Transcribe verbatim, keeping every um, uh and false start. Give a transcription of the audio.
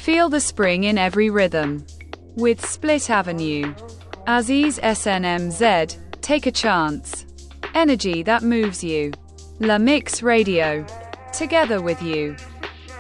Feel the spring in every rhythm. With Split Avenue. Aziz S N M Z, take a chance. Energy that moves you. La Mix Radio. Together with you.